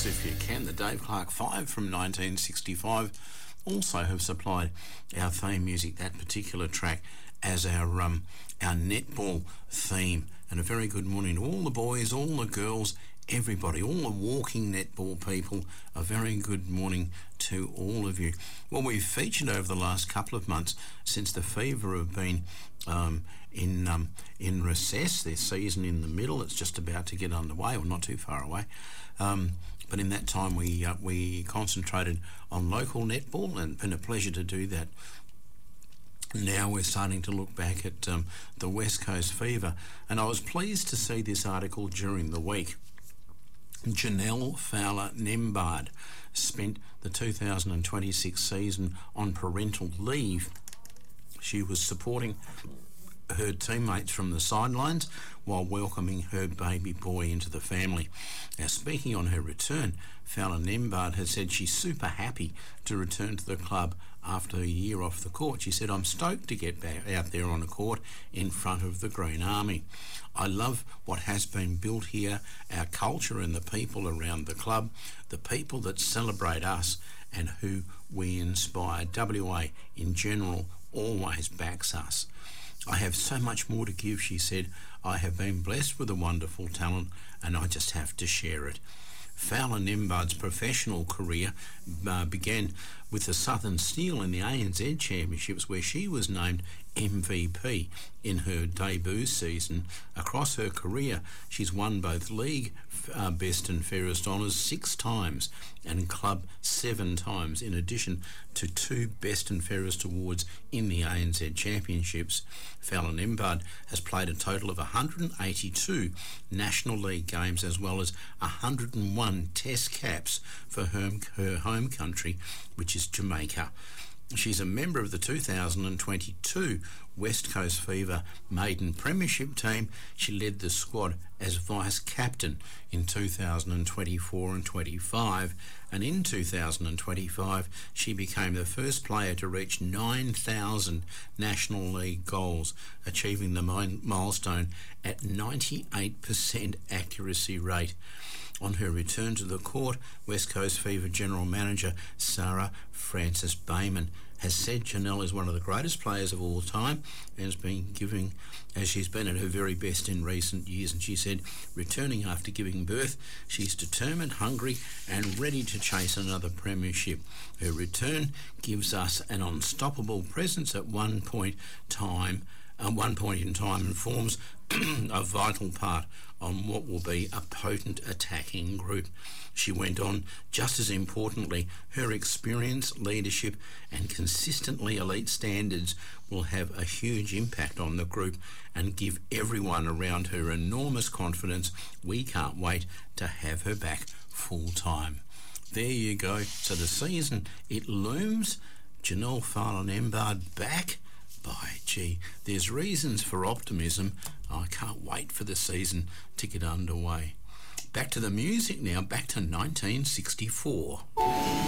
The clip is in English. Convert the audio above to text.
If You Can, the Dave Clark 5 from 1965, also have supplied our theme music, that particular track, as our netball theme. And a very good morning to all the boys, all the girls, everybody, all the walking netball people. A very good morning to all of you. Well, we've featured over the last couple of months, since the Fever have been in recess, their season in the middle. It's just about to get underway, or not too far away. But in that time, we concentrated on local netball, and it's been a pleasure to do that. Now we're starting to look back at the West Coast Fever, and I was pleased to see this article during the week. Janelle Fowler-Nembard spent the 2026 season on parental leave. She was supporting her teammates from the sidelines while welcoming her baby boy into the family. Now, speaking on her return, Fowler-Nembard has said she's super happy to return to the club after a year off the court. She said, "I'm stoked to get back out there on the court in front of the Green Army. I love what has been built here, our culture and the people around the club, the people that celebrate us and who we inspire. WA in general always backs us. I have so much more to give," she said. "I have been blessed with a wonderful talent and I just have to share it." Fowler-Nembard's professional career began with the Southern Steel in the ANZ Championships, where she was named MVP in her debut season. Across her career, she's won both league best and fairest honours 6 times and club 7 times, in addition to 2 best and fairest awards in the ANZ Championships. Fowler-Nembard has played a total of 182 National League games, as well as 101 Test caps for her home country, which is Jamaica. She's a member of the 2022 West Coast Fever maiden premiership team. She led the squad as vice-captain in 2024 and 25, and in 2025 she became the first player to reach 9,000 National League goals, achieving the milestone at 98% accuracy rate. On her return to the court, West Coast Fever General Manager Sarah Frances Bayman has said Janelle is one of the greatest players of all time and has been giving, as she's been at her very best in recent years. And she said, returning after giving birth, she's determined, hungry and ready to chase another premiership. Her return gives us an unstoppable presence at one point in time and forms a vital part on what will be a potent attacking group. She went on, just as importantly, her experience, leadership and consistently elite standards will have a huge impact on the group and give everyone around her enormous confidence. We can't wait to have her back full time. There you go. So the season, it looms. Janelle Fowler-Nembard back. By gee, there's reasons for optimism. I can't wait for the season to get underway. Back to the music now, back to 1964.